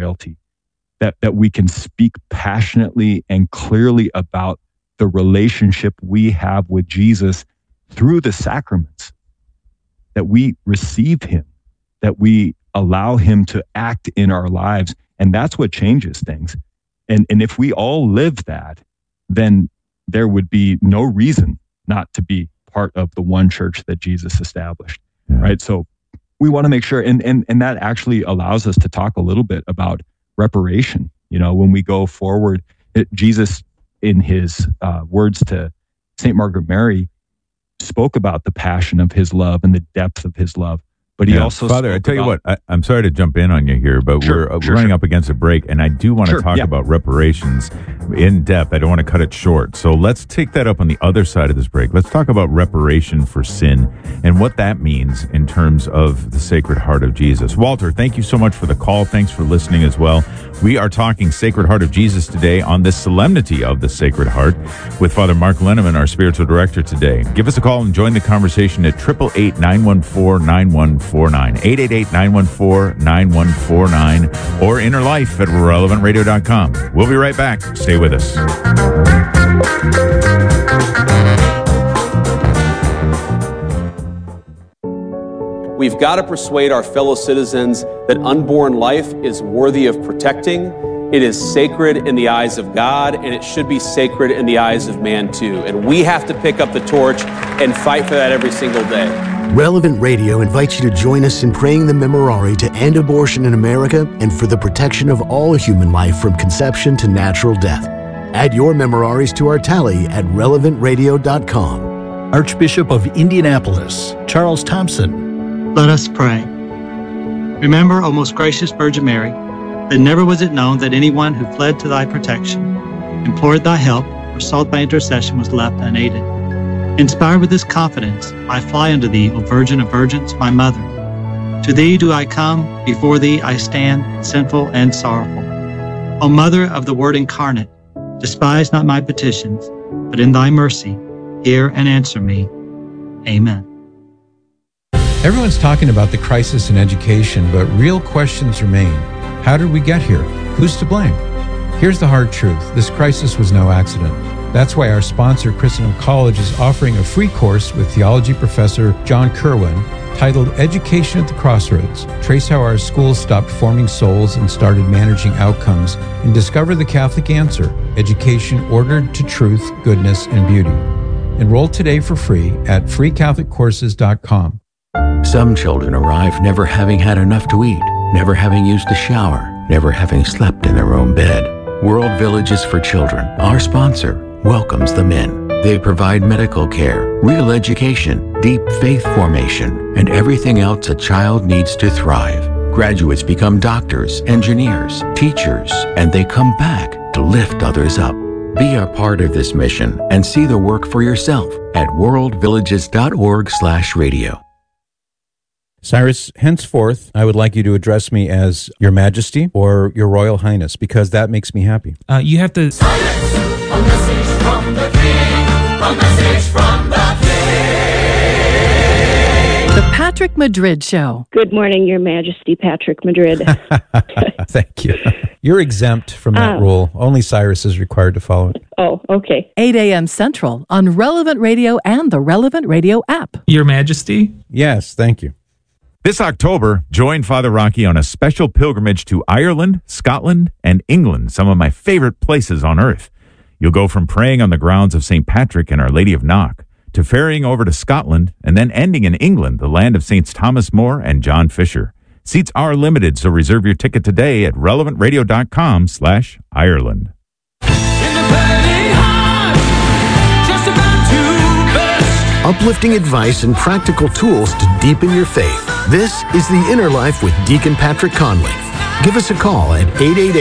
loyalty, that we can speak passionately and clearly about the relationship we have with Jesus through the sacraments, that we receive him, that we allow him to act in our lives. And that's what changes things. And if we all live that, then there would be no reason not to be part of the one church that Jesus established, right? So we want to make sure, and that actually allows us to talk a little bit about reparation. When we go forward, Jesus, in his words to St. Margaret Mary, spoke about the passion of his love and the depth of his love. But he also Father, I tell you what, I'm sorry to jump in on you here, but we're running up against a break, and I do want to talk about reparations in depth. I don't want to cut it short. So let's take that up on the other side of this break. Let's talk about reparation for sin and what that means in terms of the Sacred Heart of Jesus. Walter, thank you so much for the call. Thanks for listening as well. We are talking Sacred Heart of Jesus today on this solemnity of the Sacred Heart with Father Mark Linneman, our spiritual director today. Give us a call and join the conversation at 888-914-9149. 888-914-9149 or Inner Life at relevantradio.com. We'll be right back. Stay with us. We've got to persuade our fellow citizens that unborn life is worthy of protecting. It is sacred in the eyes of God, and it should be sacred in the eyes of man too. And we have to pick up the torch and fight for that every single day. Relevant Radio invites you to join us in praying the Memorare to end abortion in America and for the protection of all human life from conception to natural death. Add your Memoraries to our tally at relevantradio.com. Archbishop of Indianapolis, Charles Thompson. Let us pray. Remember, O most gracious Virgin Mary, that never was it known that anyone who fled to thy protection, implored thy help, or sought thy intercession was left unaided. Inspired with this confidence, I fly unto thee, O Virgin of Virgins, my Mother. To thee do I come, before thee I stand, sinful and sorrowful. O Mother of the Word incarnate, despise not my petitions, but in thy mercy, hear and answer me. Amen. Everyone's talking about the crisis in education, but real questions remain. How did we get here? Who's to blame? Here's the hard truth. This crisis was no accident. That's why our sponsor, Christendom College, is offering a free course with theology professor John Kerwin titled Education at the Crossroads. Trace how our schools stopped forming souls and started managing outcomes, and discover the Catholic answer, education ordered to truth, goodness, and beauty. Enroll today for free at freecatholiccourses.com. Some children arrive never having had enough to eat, never having used a shower, never having slept in their own bed. World Villages for Children, our sponsor, welcomes them in. They provide medical care, real education, deep faith formation, and everything else a child needs to thrive. Graduates become doctors, engineers, teachers, and they come back to lift others up. Be a part of this mission and see the work for yourself at worldvillages.org/radio. Cyrus, henceforth, I would like you to address me as Your Majesty or Your Royal Highness, because that makes me happy. You have to... Silence! A message from the King! A message from the King! The Patrick Madrid Show. Good morning, Your Majesty, Patrick Madrid. Thank you. You're exempt from that rule. Only Cyrus is required to follow it. Oh, okay. 8 a.m. Central on Relevant Radio and the Relevant Radio app. Your Majesty? Yes, thank you. This October, join Father Rocky on a special pilgrimage to Ireland, Scotland, and England, some of my favorite places on earth. You'll go from praying on the grounds of St. Patrick and Our Lady of Knock to ferrying over to Scotland and then ending in England, the land of Saints Thomas More and John Fisher. Seats are limited, so reserve your ticket today at relevantradio.com/Ireland. Uplifting advice and practical tools to deepen your faith. This is The Inner Life with Deacon Patrick Conley. Give us a call at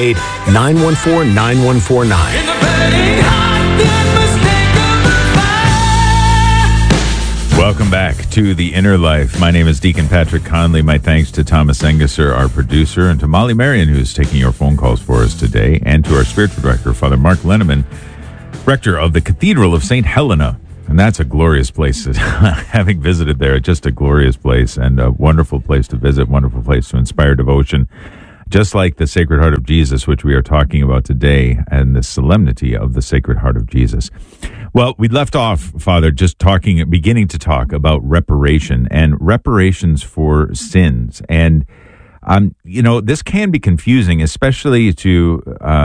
888-914-9149. Welcome back to The Inner Life. My name is Deacon Patrick Conley. My thanks to Thomas Engesser, our producer, and to Molly Marion, who's taking your phone calls for us today, and to our spiritual director, Father Mark Linneman, rector of the Cathedral of St. Helena. And that's a glorious place. Having visited there, just a glorious place and a wonderful place to visit, wonderful place to inspire devotion. just like the Sacred Heart of Jesus, which we are talking about today, and the solemnity of the Sacred Heart of Jesus. Well, we left off, Father, just beginning to talk about reparation and reparations for sins. And this can be confusing, especially to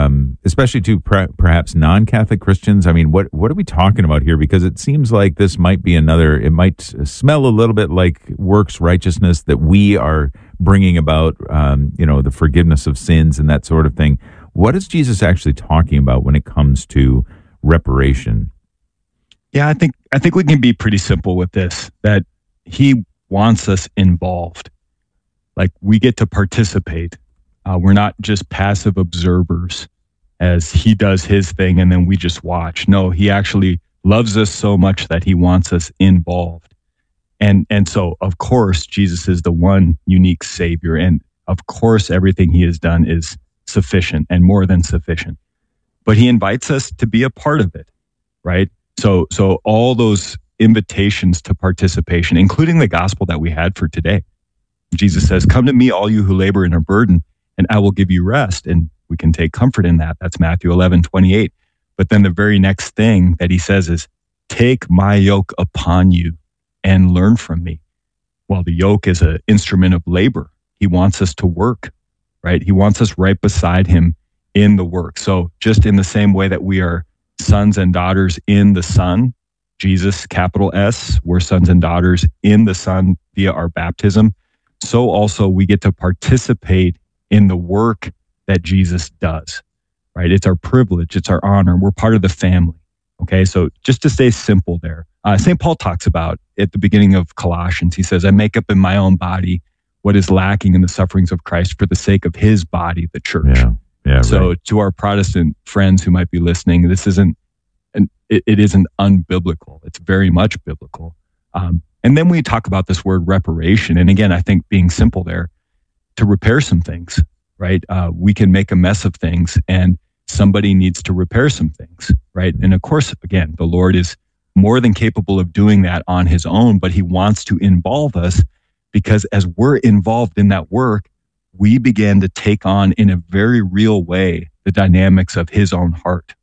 perhaps non-Catholic Christians. I mean, what are we talking about here? Because it seems like this might be it might smell a little bit like works righteousness that we are bringing about, the forgiveness of sins and that sort of thing. What is Jesus actually talking about when it comes to reparation? Yeah, I think we can be pretty simple with this, that he wants us involved. Like, we get to participate. We're not just passive observers as he does his thing and then we just watch. No, he actually loves us so much that he wants us involved. And so, of course, Jesus is the one unique Savior. And of course, everything he has done is sufficient and more than sufficient. But he invites us to be a part of it, right? So all those invitations to participation, including the gospel that we had for today. Jesus says, "Come to me, all you who labor and are burdened, and I will give you rest." And we can take comfort in that. That's Matthew 11:28. But then the very next thing that he says is, "Take my yoke upon you and learn from me." Well, the yoke is an instrument of labor. He wants us to work, right? He wants us right beside him in the work. So just in the same way that we are sons and daughters in the Son, Jesus, capital S, we're sons and daughters in the Son via our baptism. So also we get to participate in the work that Jesus does, right? It's our privilege. It's our honor. We're part of the family. Okay. So just to stay simple there, St. Paul talks about at the beginning of Colossians, he says, "I make up in my own body what is lacking in the sufferings of Christ for the sake of his body, the church." Yeah. So right. To our Protestant friends who might be listening, this isn't, it isn't unbiblical. It's very much biblical. And then we talk about this word reparation. And again, I think being simple there, to repair some things, right? We can make a mess of things and somebody needs to repair some things, right? And of course, again, the Lord is more than capable of doing that on his own, but he wants to involve us because as we're involved in that work, we begin to take on in a very real way the dynamics of his own heart.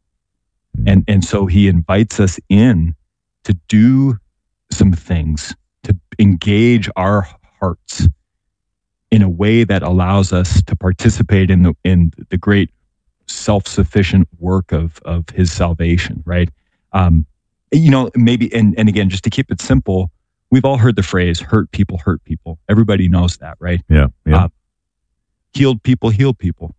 And so he invites us in to do some things, to engage our hearts in a way that allows us to participate in the great self-sufficient work of his salvation, right? Maybe, and again, just to keep it simple, we've all heard the phrase, hurt people hurt people. Everybody knows that, right? Yeah. Healed people heal people.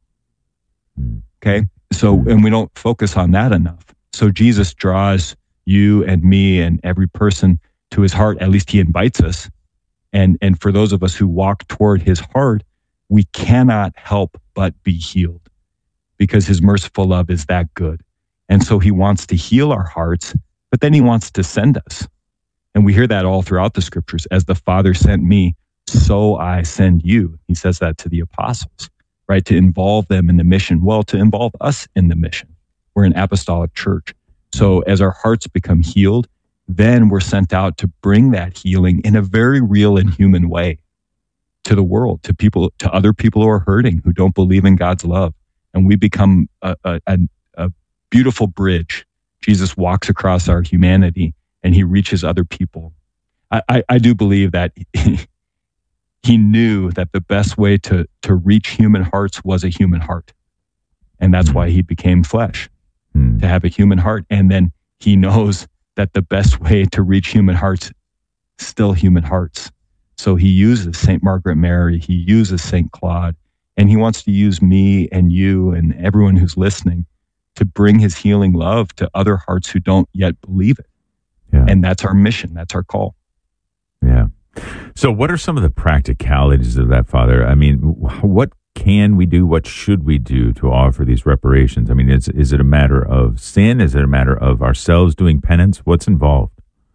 Okay? So, and we don't focus on that enough. So Jesus draws you and me and every person to his heart. At least he invites us. And for those of us who walk toward his heart, we cannot help but be healed because his merciful love is that good. And so he wants to heal our hearts, but then he wants to send us. And we hear that all throughout the scriptures. As the Father sent me, so I send you. He says that to the apostles, right? To involve them in the mission. Well, to involve us in the mission. We're an apostolic church. So as our hearts become healed, then we're sent out to bring that healing in a very real and human way to the world, to people, to other people who are hurting, who don't believe in God's love. And we become a beautiful bridge. Jesus walks across our humanity and he reaches other people. I do believe that he knew that the best way to reach human hearts was a human heart. And that's why he became flesh, to have a human heart. And then he knows that the best way to reach human hearts, still human hearts. So he uses St. Margaret Mary, he uses St. Claude, and he wants to use me and you and everyone who's listening to bring his healing love to other hearts who don't yet believe it. Yeah. And that's our mission. That's our call. Yeah. So what are some of the practicalities of that, Father? I mean, what can we do? What should we do to offer these reparations? I mean, is it a matter of sin? Is it a matter of ourselves doing penance? What's involved?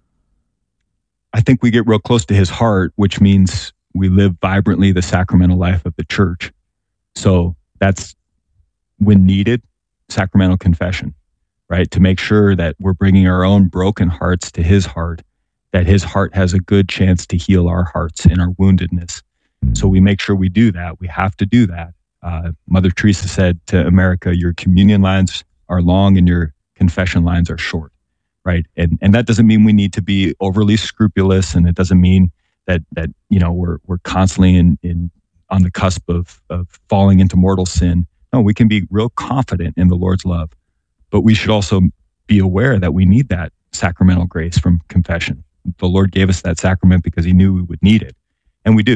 I think we get real close to his heart, which means we live vibrantly the sacramental life of the church. So that's, when needed, sacramental confession, right? To make sure that we're bringing our own broken hearts to his heart, that his heart has a good chance to heal our hearts in our woundedness. So we make sure we do that. We have to do that. Mother Teresa said to America, your communion lines are long and your confession lines are short, right? And that doesn't mean we need to be overly scrupulous, and it doesn't mean that we're constantly on the cusp of falling into mortal sin. No, we can be real confident in the Lord's love, but we should also be aware that we need that sacramental grace from confession. The Lord gave us that sacrament because he knew we would need it, and we do.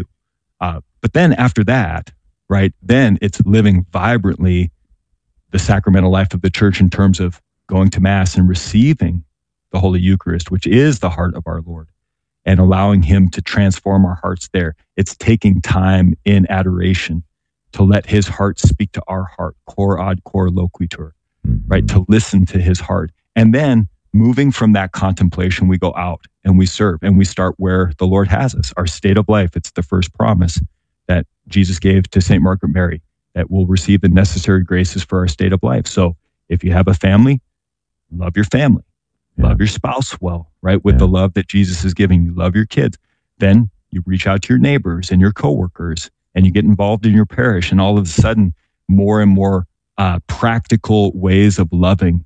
But then after that, right, then it's living vibrantly the sacramental life of the church in terms of going to Mass and receiving the Holy Eucharist, which is the heart of our Lord, and allowing him to transform our hearts there. It's taking time in adoration to let his heart speak to our heart, cor ad cor loquitur, right? To listen to his heart. And then moving from that contemplation, we go out and we serve, and we start where the Lord has us, our state of life. It's the first promise that Jesus gave to St. Margaret Mary, that we'll receive the necessary graces for our state of life. So if you have a family, love your family. Love your spouse well, right? With the love that Jesus is giving you. Love your kids. Then you reach out to your neighbors and your coworkers, and you get involved in your parish, and all of a sudden more and more practical ways of loving,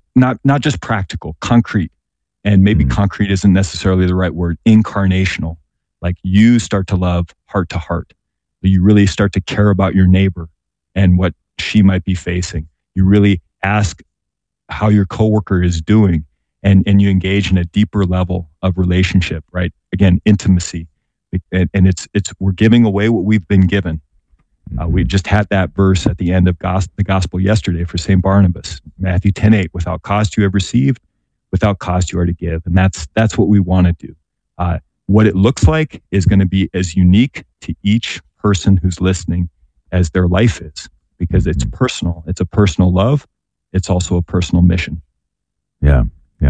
not just practical, concrete. And maybe concrete isn't necessarily the right word, incarnational. Like you start to love heart to heart. You really start to care about your neighbor and what she might be facing. You really ask how your coworker is doing, and you engage in a deeper level of relationship, right? Again, intimacy. And it's we're giving away what we've been given. We just had that verse at the end of the gospel yesterday for St. Barnabas, Matthew 10:8, without cost you have received, without cost you are to give. And that's what we want to do. What it looks like is going to be as unique to each person who's listening as their life is, because it's personal. It's a personal love. It's also a personal mission. Yeah.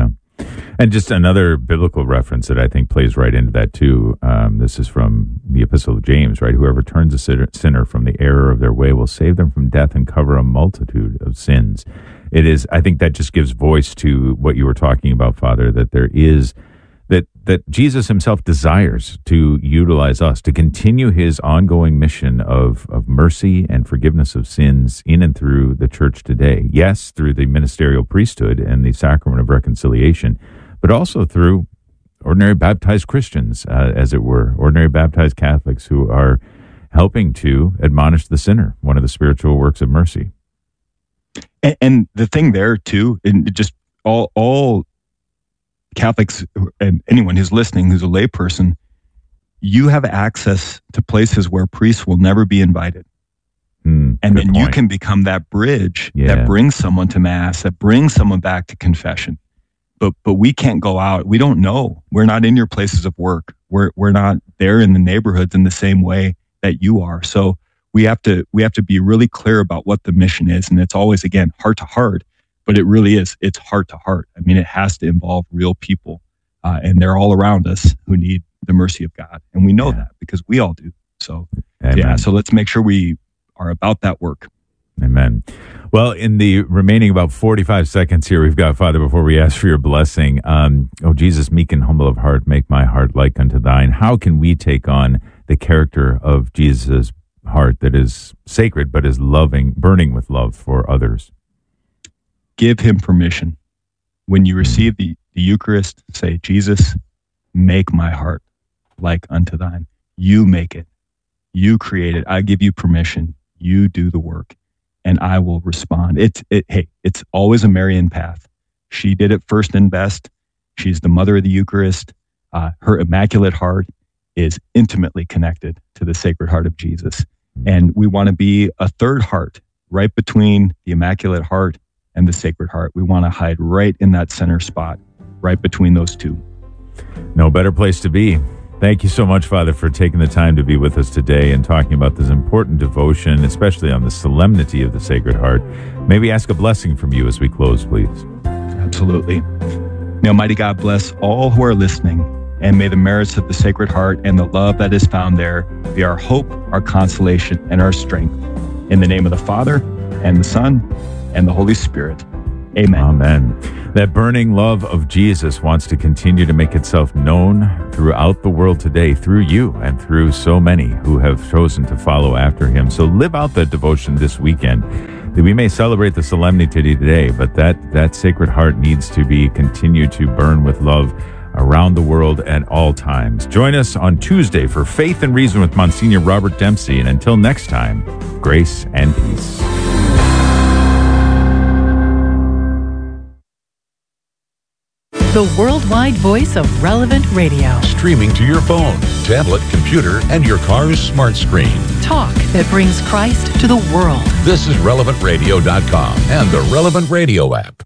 And just another biblical reference that I think plays right into that too. This is from the Epistle of James, right? Whoever turns a sinner from the error of their way will save them from death and cover a multitude of sins. It is, I think that just gives voice to what you were talking about, Father, that there is, that Jesus himself desires to utilize us to continue his ongoing mission of mercy and forgiveness of sins in and through the church today. Yes, through the ministerial priesthood and the sacrament of reconciliation, but also through ordinary baptized Christians, as it were, ordinary baptized Catholics who are helping to admonish the sinner, one of the spiritual works of mercy. And the thing there too, and just all Catholics and anyone who's listening who's a layperson, you have access to places where priests will never be invited. And then you can become that bridge that brings someone to Mass, that brings someone back to confession. But we can't go out. We don't know. We're not in your places of work. We're not there in the neighborhoods in the same way that you are. So we have to be really clear about what the mission is. And it's always, again, heart to heart. But it really is. It's heart to heart. I mean, it has to involve real people. And they're all around us who need the mercy of God. And we know that because we all do. So, so let's make sure we are about that work. Amen. Well, in the remaining about 45 seconds here, we've got, Father, before we ask for your blessing, oh, Jesus, meek and humble of heart, make my heart like unto thine. How can we take on the character of Jesus' heart that is sacred, but is loving, burning with love for others? Give him permission. When you receive the Eucharist, say, Jesus, make my heart like unto thine. You make it. You create it. I give you permission. You do the work, and I will respond. It's always a Marian path. She did it first and best. She's the mother of the Eucharist. Her Immaculate Heart is intimately connected to the Sacred Heart of Jesus. And we want to be a third heart right between the Immaculate Heart and the Sacred Heart. We want to hide right in that center spot, right between those two. No better place to be. Thank you so much, Father, for taking the time to be with us today and talking about this important devotion, especially on the solemnity of the Sacred Heart. May we ask a blessing from you as we close, please? Absolutely. May Almighty God bless all who are listening, and may the merits of the Sacred Heart and the love that is found there be our hope, our consolation, and our strength. In the name of the Father, and the Son, and the Holy Spirit. Amen. Amen. That burning love of Jesus wants to continue to make itself known throughout the world today through you and through so many who have chosen to follow after him. So live out that devotion this weekend. We may celebrate the solemnity today, but that Sacred Heart needs to be continued to burn with love around the world at all times. Join us on Tuesday for Faith and Reason with Monsignor Robert Dempsey. And until next time, grace and peace. The worldwide voice of Relevant Radio. Streaming to your phone, tablet, computer, and your car's smart screen. Talk that brings Christ to the world. This is RelevantRadio.com and the Relevant Radio app.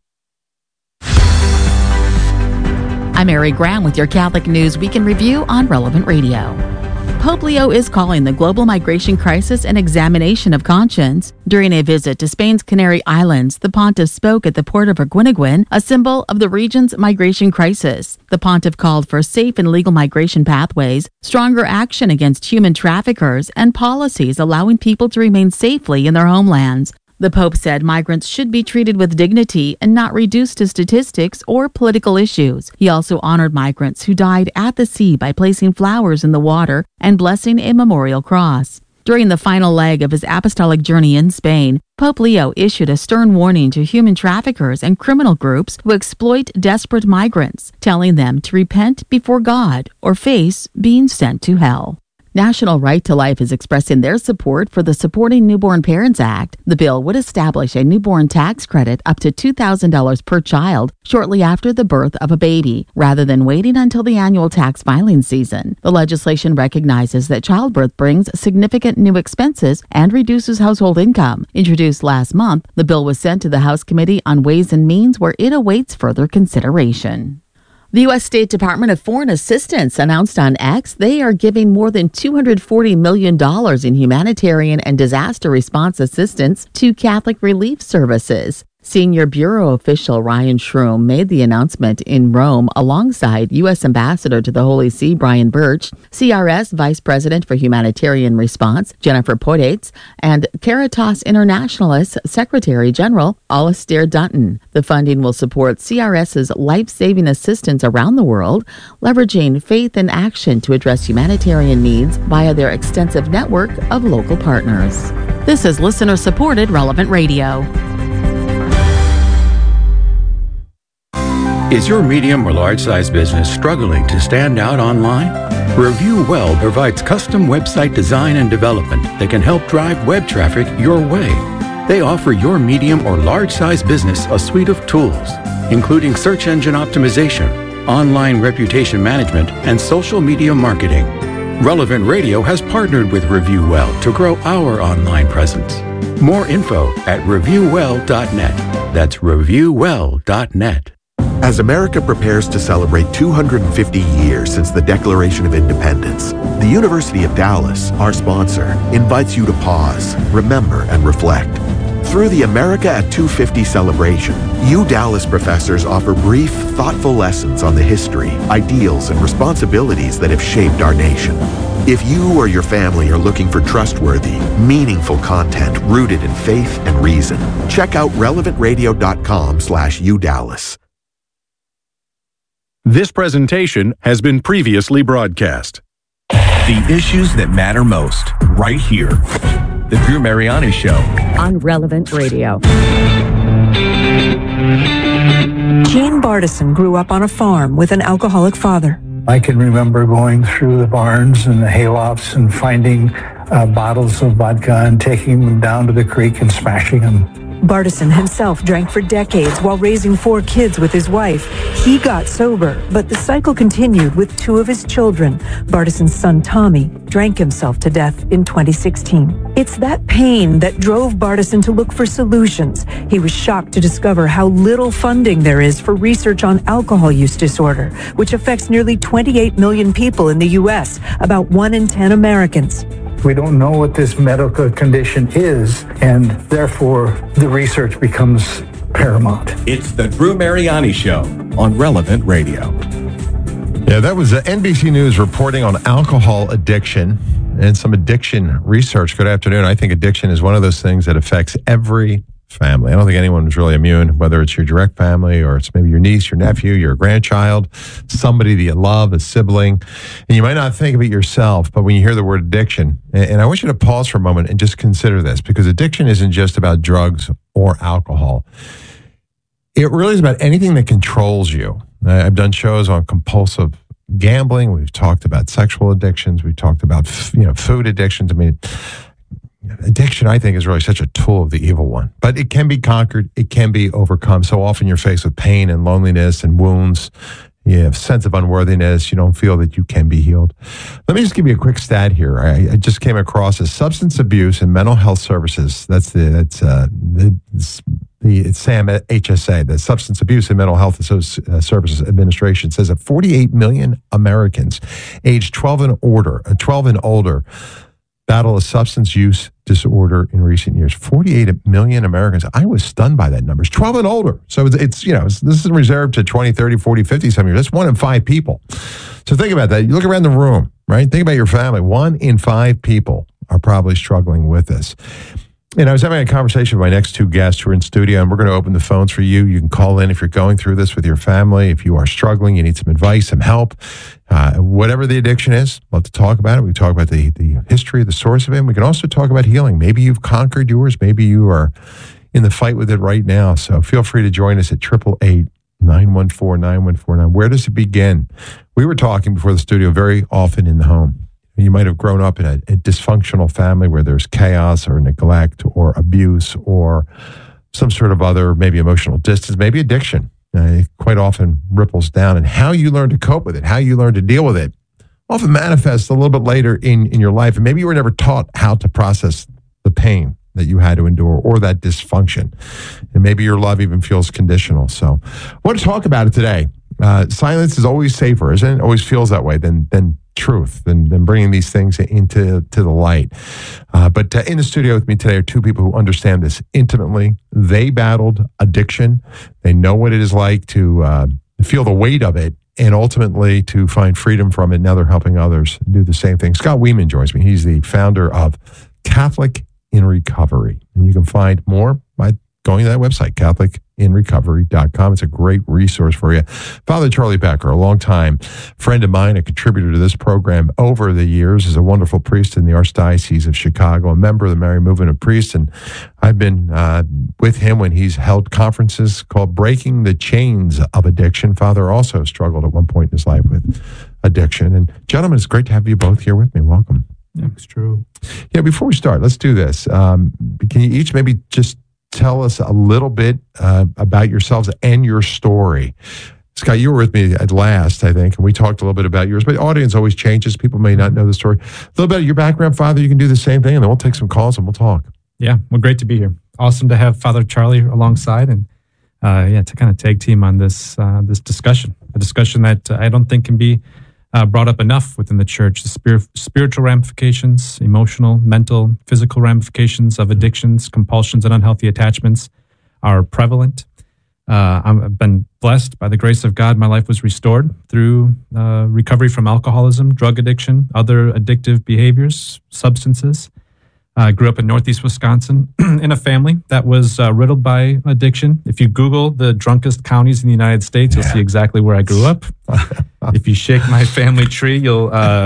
I'm Mary Graham with your Catholic News Week in Review on Relevant Radio. Pope Leo is calling the global migration crisis an examination of conscience. During a visit to Spain's Canary Islands, the pontiff spoke at the port of Arguineguin, a symbol of the region's migration crisis. The pontiff called for safe and legal migration pathways, stronger action against human traffickers, and policies allowing people to remain safely in their homelands. The Pope said migrants should be treated with dignity and not reduced to statistics or political issues. He also honored migrants who died at the sea by placing flowers in the water and blessing a memorial cross. During the final leg of his apostolic journey in Spain, Pope Leo issued a stern warning to human traffickers and criminal groups who exploit desperate migrants, telling them to repent before God or face being sent to hell. National Right to Life is expressing their support for the Supporting Newborn Parents Act. The bill would establish a newborn tax credit up to $2,000 per child shortly after the birth of a baby, rather than waiting until the annual tax filing season. The legislation recognizes that childbirth brings significant new expenses and reduces household income. Introduced last month, the bill was sent to the House Committee on Ways and Means, where it awaits further consideration. The U.S. State Department of Foreign Assistance announced on X they are giving more than $240 million in humanitarian and disaster response assistance to Catholic Relief Services. Senior Bureau official Ryan Shroom made the announcement in Rome alongside U.S. Ambassador to the Holy See Brian Birch, CRS Vice President for Humanitarian Response Jennifer Podates, and Caritas Internationalis Secretary General Alistair Dutton. The funding will support CRS's life-saving assistance around the world, leveraging faith and action to address humanitarian needs via their extensive network of local partners. This is listener-supported Relevant Radio. Is your medium or large-size business struggling to stand out online? Review Well provides custom website design and development that can help drive web traffic your way. They offer your medium or large-size business a suite of tools, including search engine optimization, online reputation management, and social media marketing. Relevant Radio has partnered with Review Well to grow our online presence. More info at reviewwell.net. That's reviewwell.net. As America prepares to celebrate 250 years since the Declaration of Independence, the University of Dallas, our sponsor, invites you to pause, remember, and reflect. Through the America at 250 celebration, Dallas professors offer brief, thoughtful lessons on the history, ideals, and responsibilities that have shaped our nation. If you or your family are looking for trustworthy, meaningful content rooted in faith and reason, check out relevantradio.com/UDallas. This presentation has been previously broadcast. The issues that matter most, right here. The Drew Mariani Show. On Relevant Radio. Gene Bardison grew up on a farm with an alcoholic father. I can remember going through the barns and the haylofts and finding bottles of vodka and taking them down to the creek and smashing them. Bardison himself drank for decades while raising 4 kids with his wife. He got sober, but the cycle continued with 2 of his children. Bardison's son, Tommy, drank himself to death in 2016. It's that pain that drove Bardison to look for solutions. He was shocked to discover how little funding there is for research on alcohol use disorder, which affects nearly 28 million people in the U.S., about 1 in 10 Americans. We don't know what this medical condition is, and therefore the research becomes paramount. It's the Drew Mariani Show on Relevant Radio. Yeah, that was NBC News reporting on alcohol addiction and some addiction research. Good afternoon. I think addiction is one of those things that affects every family. I don't think anyone's really immune, whether it's your direct family or it's maybe your niece, your nephew, your grandchild, somebody that you love, a sibling. And you might not think of it yourself, but when you hear the word addiction, and I want you to pause for a moment and just consider this, because addiction isn't just about drugs or alcohol. It really is about anything that controls you. I've done shows on compulsive gambling. We've talked about sexual addictions. We've talked about food addictions. I mean, addiction, I think, is really such a tool of the evil one. But it can be conquered. It can be overcome. So often you're faced with pain and loneliness and wounds. You have a sense of unworthiness. You don't feel that you can be healed. Let me just give you a quick stat here. I just came across a substance abuse and mental health services. It's SAM HSA, the Substance Abuse and Mental Health Services Administration, says that 48 million Americans aged 12 and older battle a substance use disorder in recent years. 48 million Americans. I was stunned by that number. It's 12 and older. So this isn't reserved to 20, 30, 40, 50 some years. That's 1 in 5 people. So think about that. You look around the room, right? Think about your family. 1 in 5 people are probably struggling with this. And I was having a conversation with my next 2 guests who are in studio, and we're going to open the phones for you. You can call in if you're going through this with your family. If you are struggling, you need some advice, some help, whatever the addiction is, love to talk about it. We talk about the history, the source of it. And we can also talk about healing. Maybe you've conquered yours. Maybe you are in the fight with it right now. So feel free to join us at 888-914-9149. Where does it begin? We were talking before the studio very often in the home. You might have grown up in a dysfunctional family where there's chaos or neglect or abuse or some sort of other, maybe emotional distance, maybe addiction. It quite often ripples down. And how you learn to cope with it, how you learn to deal with it, often manifests a little bit later in your life. And maybe you were never taught how to process the pain that you had to endure or that dysfunction. And maybe your love even feels conditional. So I want to talk about it today. Silence is always safer, isn't it? Always feels that way than truth, than bringing these things into the light. But in the studio with me today are 2 people who understand this intimately. They battled addiction. They know what it is like to feel the weight of it and ultimately to find freedom from it. Now they're helping others do the same thing. Scott Wieman joins me. He's the founder of Catholic in Recovery. And you can find more by going to that website, CatholicInRecovery.com. It's a great resource for you. Father Charlie Becker, a longtime friend of mine, a contributor to this program over the years, is a wonderful priest in the Archdiocese of Chicago, a member of the Marian Movement of Priests. And I've been with him when he's held conferences called Breaking the Chains of Addiction. Father also struggled at one point in his life with addiction. And gentlemen, it's great to have you both here with me. Welcome. Yeah, it's true. Yeah, before we start, let's do this. Can you each maybe just tell us a little bit about yourselves and your story? Scott, you were with me at last, I think, and we talked a little bit about yours, but the audience always changes. People may not know the story. A little bit of your background, Father. You can do the same thing, and then we'll take some calls and we'll talk. Yeah, well, great to be here. Awesome to have Father Charlie alongside and, to kind of tag team on this discussion, a discussion that I don't think can be brought up enough within the church. The spiritual ramifications, emotional, mental, physical ramifications of addictions, compulsions, and unhealthy attachments are prevalent. I've been blessed by the grace of God. My life was restored through recovery from alcoholism, drug addiction, other addictive behaviors, substances. I grew up in Northeast Wisconsin in a family that was riddled by addiction. If you Google the drunkest counties in the United States, you'll see exactly where I grew up. If you shake my family tree, you'll,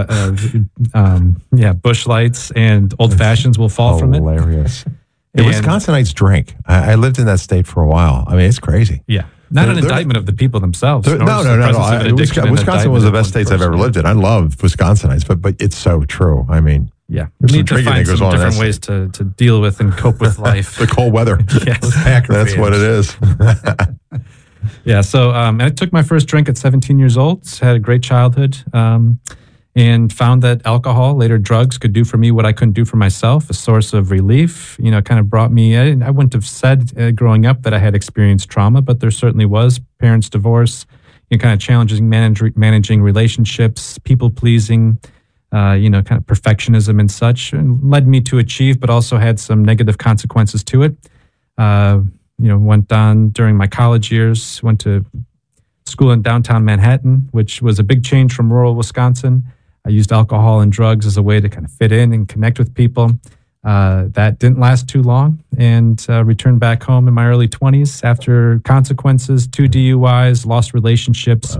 bush lights and old fashions will fall from it. Hilarious. Wisconsinites drink. I lived in that state for a while. I mean, it's crazy. Yeah. Not an indictment of the people themselves. No. Wisconsin was the best states I've ever lived in. I love Wisconsinites, but it's so true. I mean, yeah, we need to find some different ways to deal with and cope with life. The cold weather. Yes. That's what it is. Yeah, so I took my first drink at 17 years old, had a great childhood, and found that alcohol, later drugs, could do for me what I couldn't do for myself, a source of relief. Kind of brought me, I wouldn't have said growing up that I had experienced trauma, but there certainly was. Parents' divorce, kind of challenging managing relationships, people-pleasing, kind of perfectionism and such, and led me to achieve, but also had some negative consequences to it. Went on during my college years, went to school in downtown Manhattan, which was a big change from rural Wisconsin. I used alcohol and drugs as a way to kind of fit in and connect with people. That didn't last too long, and returned back home in my early 20s after consequences, 2 DUIs, lost relationships,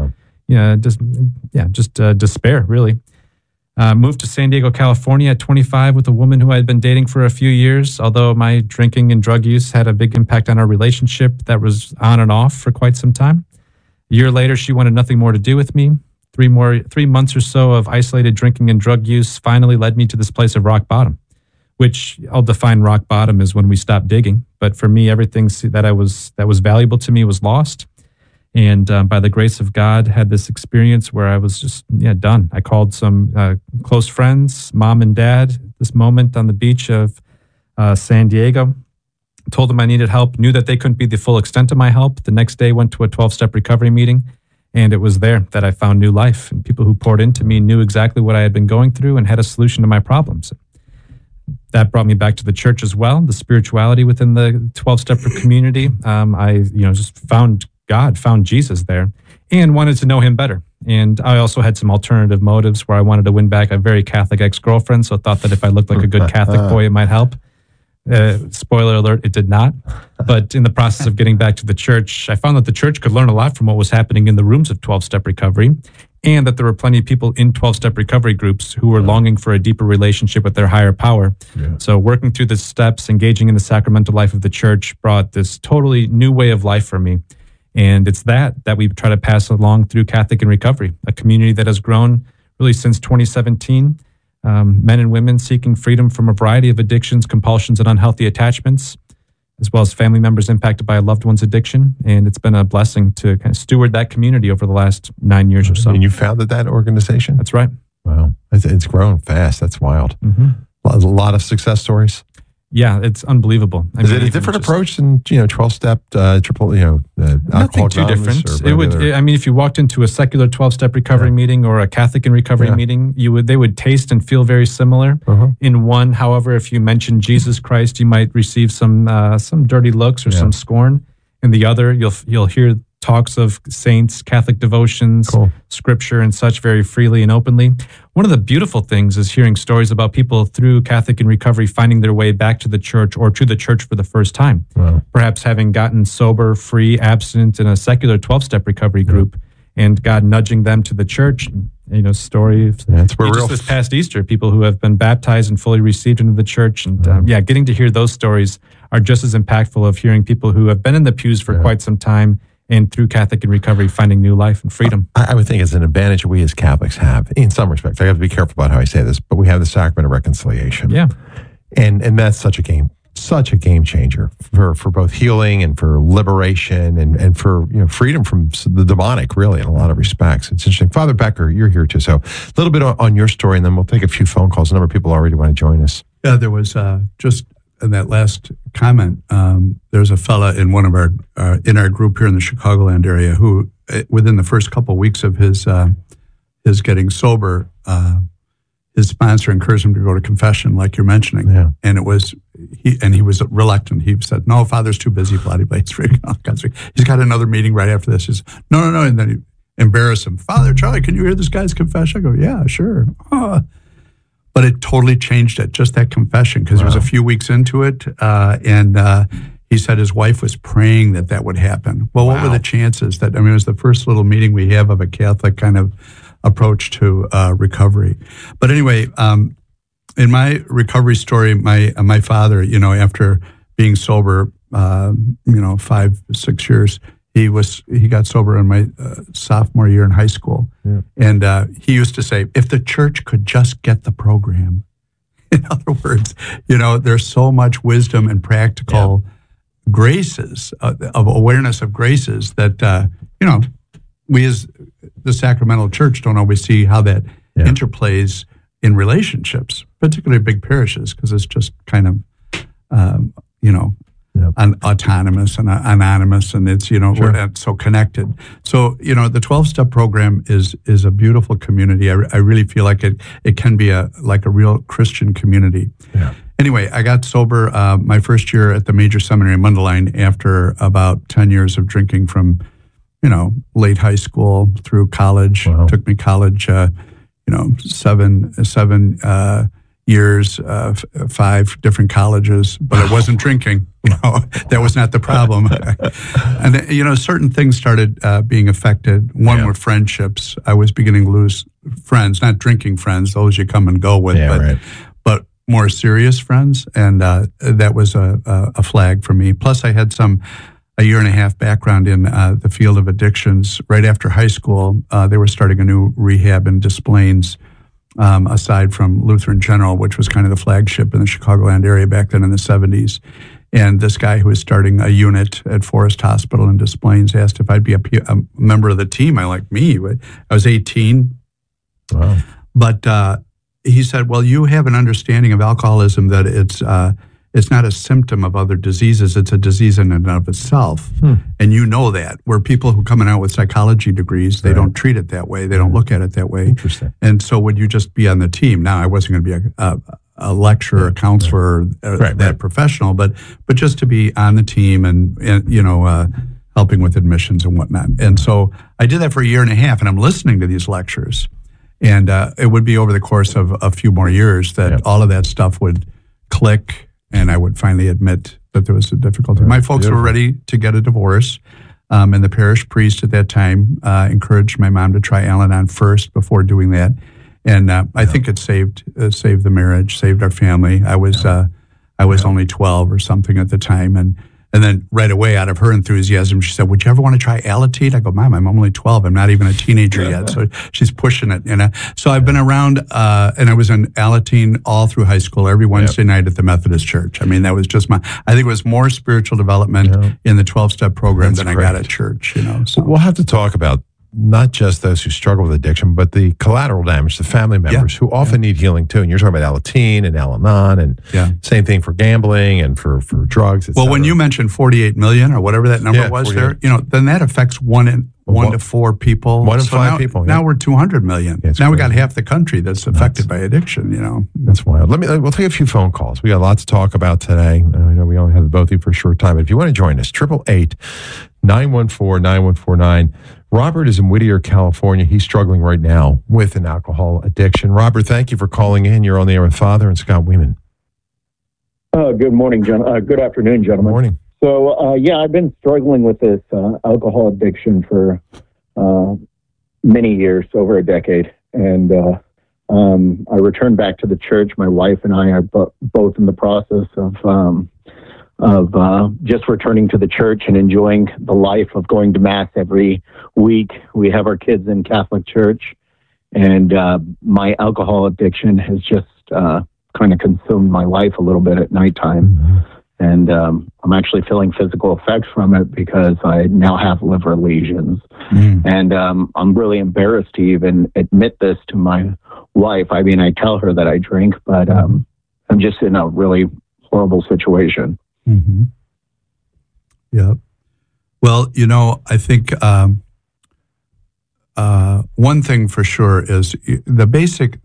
just despair, really. Moved to San Diego, California at 25 with a woman who I had been dating for a few years, although my drinking and drug use had a big impact on our relationship that was on and off for quite some time. A year later, she wanted nothing more to do with me. 3 months or so of isolated drinking and drug use finally led me to this place of rock bottom, which I'll define rock bottom as when we stopped digging. But for me, everything that was valuable to me was lost. And by the grace of God, had this experience where I was just done. I called some close friends, mom and dad, this moment on the beach of San Diego, told them I needed help, knew that they couldn't be the full extent of my help. The next day, went to a 12-step recovery meeting, and it was there that I found new life. And people who poured into me knew exactly what I had been going through and had a solution to my problems. That brought me back to the church as well, the spirituality within the 12-step community. I just found God, found Jesus there, and wanted to know him better. And I also had some alternative motives where I wanted to win back a very Catholic ex-girlfriend, so thought that if I looked like a good Catholic boy, it might help. Spoiler alert, it did not. But in the process of getting back to the church, I found that the church could learn a lot from what was happening in the rooms of 12-step recovery, and that there were plenty of people in 12-step recovery groups who were longing for a deeper relationship with their higher power. Yeah. So working through the steps, engaging in the sacramental life of the church brought this totally new way of life for me. And it's that we try to pass along through Catholic in Recovery, a community that has grown really since 2017. Men and women seeking freedom from a variety of addictions, compulsions, and unhealthy attachments, as well as family members impacted by a loved one's addiction. And it's been a blessing to kind of steward that community over the last 9 years or so. And you founded that organization? That's right. Wow. It's grown fast. That's wild. Mm-hmm. A lot of success stories. Yeah, it's unbelievable. Is it a different approach than 12-step triple? Nothing too different. It would. If you walked into a secular 12-step recovery meeting or a Catholic in recovery meeting, they would taste and feel very similar. In one, however, if you mention Jesus Christ, you might receive some dirty looks or some scorn. In the other, you'll hear talks of saints, Catholic devotions, scripture, and such very freely and openly. One of the beautiful things is hearing stories about people through Catholic in recovery finding their way back to the church or to the church for the first time. Wow. Perhaps having gotten sober, free, abstinent in a secular 12-step recovery group, and God nudging them to the church. Story of just this past Easter, people who have been baptized and fully received into the church. And getting to hear those stories are just as impactful of hearing people who have been in the pews for quite some time and through Catholic in recovery, finding new life and freedom. I would think it's an advantage we as Catholics have, in some respects. I have to be careful about how I say this, but we have the sacrament of reconciliation. Yeah. And that's such a game changer for both healing and for liberation and for freedom from the demonic, really, in a lot of respects. It's interesting. Father Becker, you're here too. So a little bit on your story, and then we'll take a few phone calls. A number of people already want to join us. Yeah, there was just in that last comment, there's a fella in one of our in our group here in the Chicagoland area who, within the first couple of weeks of his getting sober, his sponsor encouraged him to go to confession, like you're mentioning, and he was reluctant. He said, "No, Father's too busy, blah blah blah." He's got another meeting right after this. He's no, and then he embarrassed him. Father Charlie, can you hear this guy's confession? I go, "Yeah, sure." But it totally changed it, just that confession, because it was a few weeks into it, and he said his wife was praying that would happen. Well, what were the chances that, it was the first little meeting we have of a Catholic kind of approach to recovery. But anyway, in my recovery story, my father, after being sober, 5-6 years, he got sober in my sophomore year in high school. Yeah. And he used to say, if the church could just get the program. In other words, there's so much wisdom and practical graces, of awareness of graces that, we as the sacramental church don't always see how that interplays in relationships, particularly big parishes, because it's just kind of, autonomous and anonymous, and it's, we're so connected. So, the 12-step program is a beautiful community. I really feel like it can be like a real Christian community. Yeah. Anyway, I got sober my first year at the major seminary in Mundelein after about 10 years of drinking from, late high school through college. Wow. Took me college, 7 years, 5 different colleges, but it wasn't drinking. That was not the problem. And certain things started being affected. One were friendships. I was beginning to lose friends, not drinking friends, those you come and go with, but more serious friends, and that was a flag for me. Plus, I had a year and a half background in the field of addictions. Right after high school, they were starting a new rehab in Des Plaines, aside from Lutheran General, which was kind of the flagship in the Chicagoland area back then in the 70s. And this guy who was starting a unit at Forest Hospital in Des Plaines asked if I'd be a member of the team. I was 18. Wow. But he said, well, you have an understanding of alcoholism that it's not a symptom of other diseases. It's a disease in and of itself. And you know that. Where people who come out with psychology degrees, they don't treat it that way. They don't look at it that way. Interesting. And so would you just be on the team? Now, I wasn't going to be a lecturer, a counselor, that professional, but just to be on the team and helping with admissions and whatnot. And so I did that for a year and a half, and I'm listening to these lectures. And it would be over the course of a few more years that all of that stuff would click, and I would finally admit that there was a difficulty. My folks were ready to get a divorce, and the parish priest at that time encouraged my mom to try Al-Anon first before doing that. And I think it saved the marriage, saved our family. I was only 12 or something at the time, and then right away, out of her enthusiasm, she said, would you ever want to try Alatein? I go, Mom, I'm only 12. I'm not even a teenager yet. So she's pushing it. So I've been around, and I was in Alatein all through high school, every Wednesday night at the Methodist Church. I mean, that was just I think it was more spiritual development in the 12-step program than I got at church. So we'll have to talk about not just those who struggle with addiction, but the collateral damage, the family members who often need healing too. And you're talking about Alatein and Al-Anon, and same thing for gambling and for drugs. Well, when you mentioned 48 million or whatever that number was 48. There, then that affects one to 4 people. 1 in 5 people. Now we're 200 million. Now we got half the country that's affected by addiction. That's wild. We'll take a few phone calls. We got a lot to talk about today. I know we only have both of you for a short time, but if you want to join us, 888-914-9149. Robert is in Whittier, California. He's struggling right now with an alcohol addiction. Robert, thank you for calling in. You're on the air with Father and Scott Weeman. Good morning, good afternoon, gentlemen. Morning. So, I've been struggling with this alcohol addiction for many years, over a decade. And I returned back to the church. My wife and I are both in the process of just returning to the church and enjoying the life of going to Mass every week. We have our kids in Catholic church, and my alcohol addiction has just kind of consumed my life a little bit at nighttime. Mm-hmm. And I'm actually feeling physical effects from it because I now have liver lesions. And I'm really embarrassed to even admit this to my wife. I mean, I tell her that I drink, but I'm just in a really horrible situation. Mm-hmm. Yeah. Well, I think one thing for sure is the basic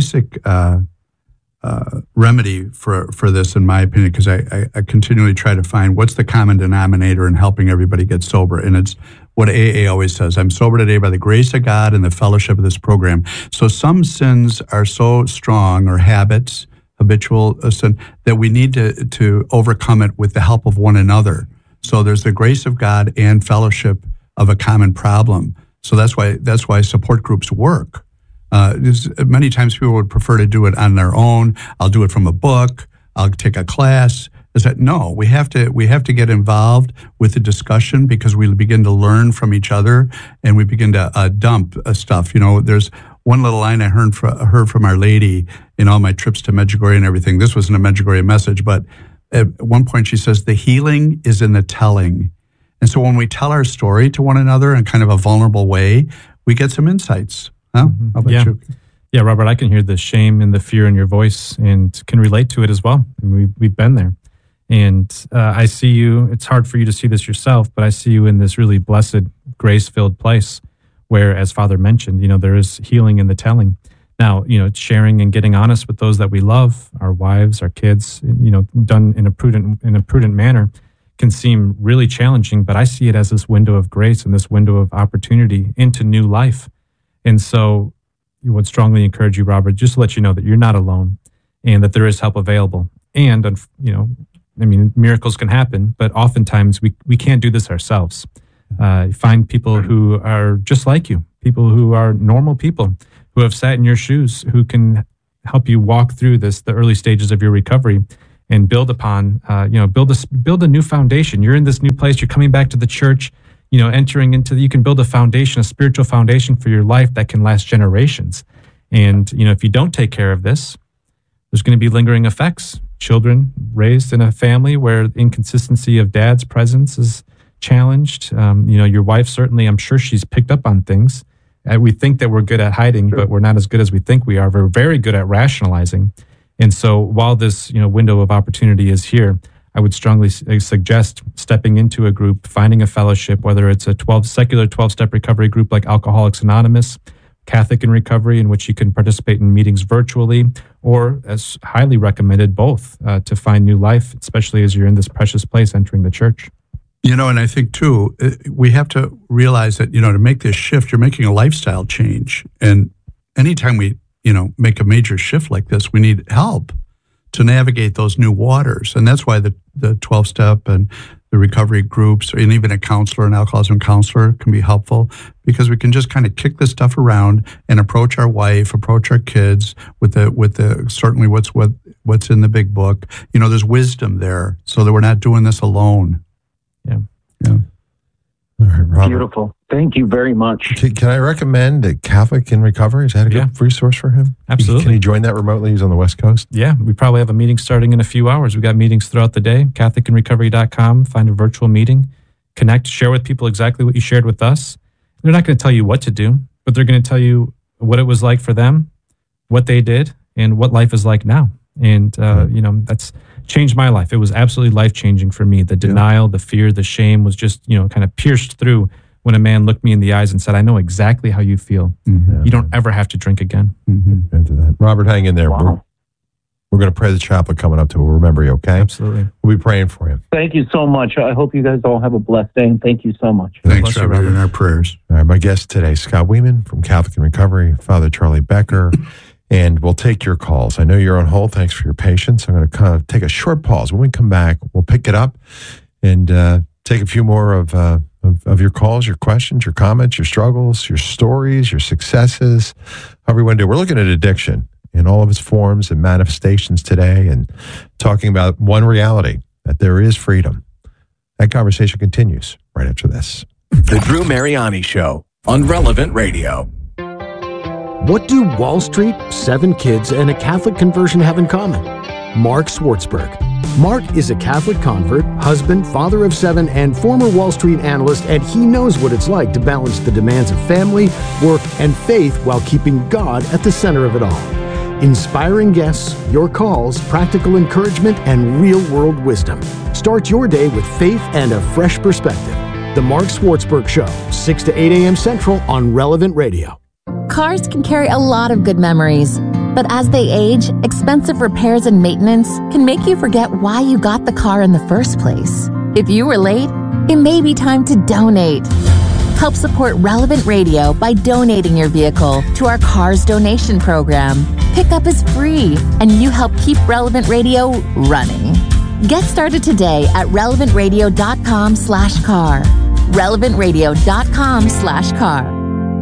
remedy for this, in my opinion, because I continually try to find what's the common denominator in helping everybody get sober. And it's what AA always says: I'm sober today by the grace of God and the fellowship of this program. So some sins are so strong, or habits, habitual sin, that we need to overcome it with the help of one another. So there's the grace of God and fellowship of a common problem. So that's why support groups work. Many times people would prefer to do it on their own. I'll do it from a book. I'll take a class. Is that no? We have to get involved with the discussion, because we begin to learn from each other, and we begin to dump stuff. There's one little line I heard from Our Lady in all my trips to Medjugorje and everything. This wasn't a Medjugorje message, but at one point she says, the healing is in the telling. And so when we tell our story to one another in kind of a vulnerable way, we get some insights. Huh? How about you? Yeah, Robert, I can hear the shame and the fear in your voice and can relate to it as well. I mean, we've been there. And I see you, it's hard for you to see this yourself, but I see you in this really blessed, grace-filled place where, as Father mentioned, there is healing in the telling. Now, sharing and getting honest with those that we love, our wives, our kids, done in a prudent manner, can seem really challenging, but I see it as this window of grace and this window of opportunity into new life. And so I would strongly encourage you, Robert, just to let you know that you're not alone. and that there is help available. And, miracles can happen, but oftentimes we can't do this ourselves. Find people who are just like you, people who are normal people, who have sat in your shoes, who can help you walk through the early stages of your recovery and build upon, build a new foundation. You're in this new place, you're coming back to the church, you can build a foundation, a spiritual foundation for your life that can last generations. And, if you don't take care of this, there's going to be lingering effects. Children raised in a family where the inconsistency of dad's presence is challenged. Your wife, certainly, I'm sure she's picked up on things. We think that we're good at hiding, but we're not as good as we think we are. We're very good at rationalizing. And so while this, window of opportunity is here, I would strongly suggest stepping into a group, finding a fellowship, whether it's a secular 12-step recovery group like Alcoholics Anonymous, Catholic in Recovery, in which you can participate in meetings virtually, or, as highly recommended, both to find new life, especially as you're in this precious place entering the church. And I think, too, we have to realize that, to make this shift, you're making a lifestyle change. And anytime we, make a major shift like this, we need help to navigate those new waters. And that's why the 12-step and the recovery groups, and even a counselor, an alcoholism counselor, can be helpful, because we can just kind of kick this stuff around and approach our wife, approach our kids with the certainly what's in the big book. There's wisdom there, so that we're not doing this alone. Yeah. All right, Robert. Beautiful. Thank you very much. Can I recommend a Catholic in Recovery? Is that a good resource for him? Absolutely. Can he join that remotely? He's on the West Coast. Yeah, we probably have a meeting starting in a few hours. We've got meetings throughout the day. CatholicInRecovery.com. Find a virtual meeting. Connect. Share with people exactly what you shared with us. They're not going to tell you what to do, but they're going to tell you what it was like for them, what they did, and what life is like now. And, that's changed my life. It was absolutely life-changing for me. The denial, the fear, the shame was just, kind of pierced through when a man looked me in the eyes and said, I know exactly how you feel. Mm-hmm. You don't ever have to drink again. Mm-hmm. Into that. Robert, hang in there. Wow. We're going to pray the chaplet coming up to remember you, okay? Absolutely. We'll be praying for you. Thank you so much. I hope you guys all have a blessed day, and thank you so much. Thanks, Robert, in our prayers. All right, my guest today, Scott Weeman from Catholic in Recovery, Father Charlie Becker, and we'll take your calls. I know you're on hold. Thanks for your patience. I'm going to kind of take a short pause. When we come back, we'll pick it up and take a few more of your calls, your questions, your comments, your struggles, your stories, your successes, however you want to do. We're looking at addiction in all of its forms and manifestations today, and talking about one reality, that there is freedom. That conversation continues right after this. The Drew Mariani Show on Relevant Radio. What do Wall Street, 7 kids, and a Catholic conversion have in common? Mark Swartzberg. Mark is a Catholic convert, husband, father of 7, and former Wall Street analyst, and he knows what it's like to balance the demands of family, work, and faith while keeping God at the center of it all. Inspiring guests, your calls, practical encouragement, and real-world wisdom. Start your day with faith and a fresh perspective. The Mark Swartzberg Show, 6 to 8 a.m. Central on Relevant Radio. Cars can carry a lot of good memories, but as they age, expensive repairs and maintenance can make you forget why you got the car in the first place. If you were late, it may be time to donate. Help support Relevant Radio by donating your vehicle to our Cars Donation Program. Pickup is free, and you help keep Relevant Radio running. Get started today at relevantradio.com/car. relevantradio.com/car.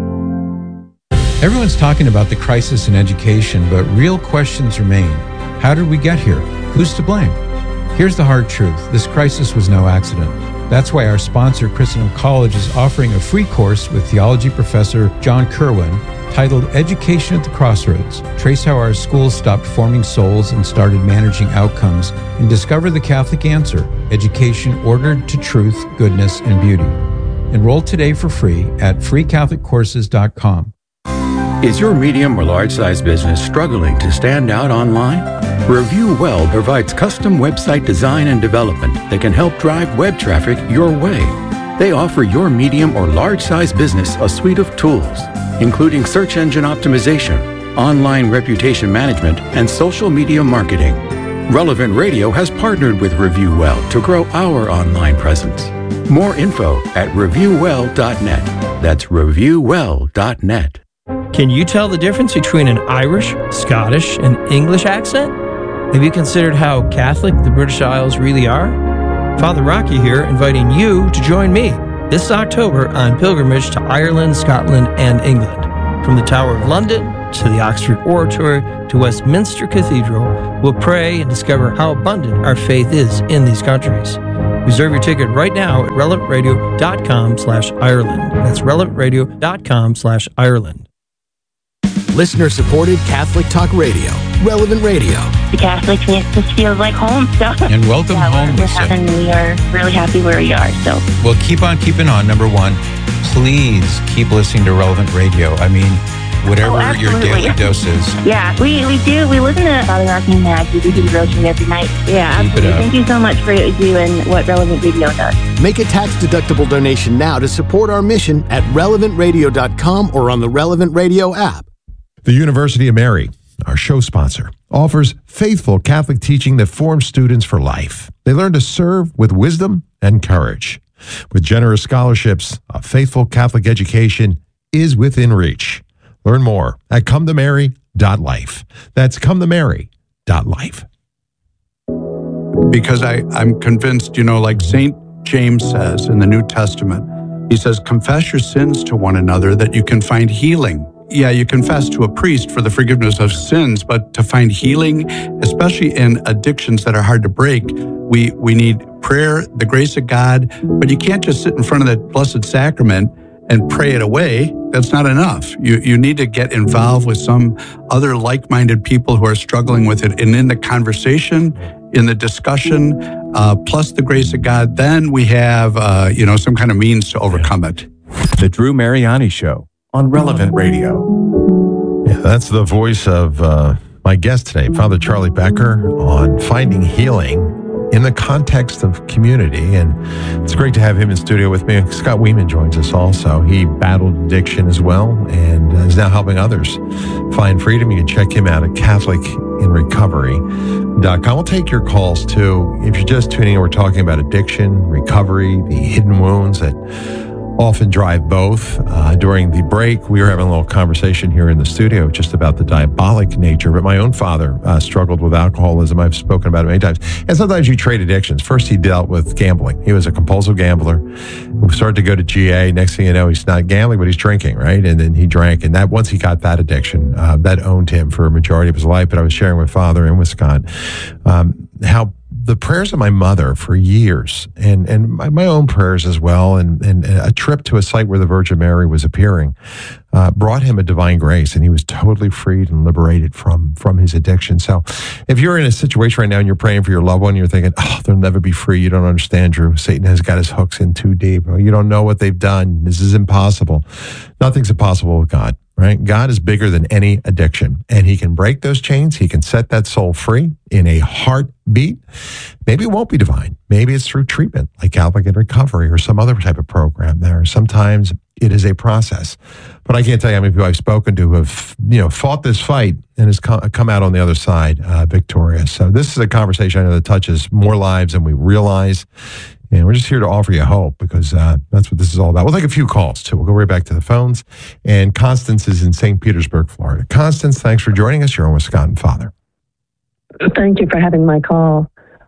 Everyone's talking about the crisis in education, but real questions remain. How did we get here? Who's to blame? Here's the hard truth. This crisis was no accident. That's why our sponsor, Christendom College, is offering a free course with theology professor John Kerwin titled Education at the Crossroads. Trace how our schools stopped forming souls and started managing outcomes, and discover the Catholic answer, education ordered to truth, goodness, and beauty. Enroll today for free at freecatholiccourses.com. Is your medium or large size business struggling to stand out online? Review Well provides custom website design and development that can help drive web traffic your way. They offer your medium or large size business a suite of tools, including search engine optimization, online reputation management, and social media marketing. Relevant Radio has partnered with Review Well to grow our online presence. More info at reviewwell.net. That's reviewwell.net. Can you tell the difference between an Irish, Scottish, and English accent? Have you considered how Catholic the British Isles really are? Father Rocky here, inviting you to join me this October on pilgrimage to Ireland, Scotland, and England. From the Tower of London to the Oxford Oratory to Westminster Cathedral, we'll pray and discover how abundant our faith is in these countries. Reserve your ticket right now at relevantradio.com/Ireland. That's relevantradio.com/Ireland. Listener-supported Catholic Talk Radio, Relevant Radio. The Catholic just feels like home. So. And welcome home, Lisa. And we are really happy where we are. So we'll keep on keeping on. Number one, please keep listening to Relevant Radio. I mean, whatever your daily dose is. Yeah, we do. We listen to Father Rocky and Matt. We do the devotion every night. Yeah, absolutely. Thank you so much for what you do and what Relevant Radio does. Make a tax-deductible donation now to support our mission at relevantradio.com or on the Relevant Radio app. The University of Mary, our show sponsor, offers faithful Catholic teaching that forms students for life. They learn to serve with wisdom and courage. With generous scholarships, a faithful Catholic education is within reach. Learn more at cometomary.life. That's cometomary.life. Because I'm convinced, like St. James says in the New Testament, he says, confess your sins to one another that you can find healing. Yeah, you confess to a priest for the forgiveness of sins, but to find healing, especially in addictions that are hard to break, we need prayer, the grace of God, but you can't just sit in front of the Blessed Sacrament and pray it away. That's not enough. You need to get involved with some other like-minded people who are struggling with it. And in the conversation, in the discussion, plus the grace of God, then we have, some kind of means to overcome it. The Drew Mariani Show on Relevant Radio. Yeah, that's the voice of my guest today, Father Charlie Becker, on finding healing in the context of community. And it's great to have him in studio with me. Scott Weeman joins us also. He battled addiction as well and is now helping others find freedom. You can check him out at CatholicInRecovery.com. We'll take your calls too. If you're just tuning in, we're talking about addiction, recovery, the hidden wounds that often drive both. During the break, we were having a little conversation here in the studio just about the diabolic nature. But my own father struggled with alcoholism. I've spoken about it many times. And sometimes you trade addictions. First, he dealt with gambling. He was a compulsive gambler. We started to go to GA. Next thing you know, he's not gambling, but he's drinking, right? And then he drank. And that once he got that addiction, that owned him for a majority of his life. But I was sharing with Father and with Scott how the prayers of my mother for years and my own prayers as well, and a trip to a site where the Virgin Mary was appearing brought him a divine grace, and he was totally freed and liberated from his addiction. So if you're in a situation right now and you're praying for your loved one, you're thinking, oh, they'll never be free. You don't understand, Drew. Satan has got his hooks in too deep. You don't know what they've done. This is impossible. Nothing's impossible with God. Right? God is bigger than any addiction, and he can break those chains. He can set that soul free in a heartbeat. Maybe it won't be divine. Maybe it's through treatment like Catholic in Recovery or some other type of program there. Sometimes it is a process. But I can't tell you how many people I've spoken to who have, fought this fight and has come out on the other side victorious. So this is a conversation I know that touches more lives than we realize. And we're just here to offer you hope because that's what this is all about. We'll take a few calls, too. We'll go right back to the phones. And Constance is in St. Petersburg, Florida. Constance, thanks for joining us. You're on with Scott and Father. Thank you for having my call.